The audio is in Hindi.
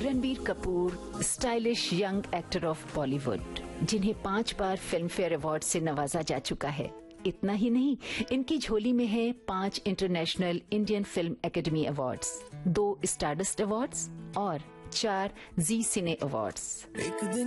Ranbir Kapoor, stylish young actor of Bollywood, जिन्हें 5 बार फिल्म फेयर अवार्ड से नवाजा जा चुका है। इतना ही नहीं, इनकी झोली में है 5 international Indian film academy awards, 2 stardust awards और 4 जी सिने अवार्ड्स।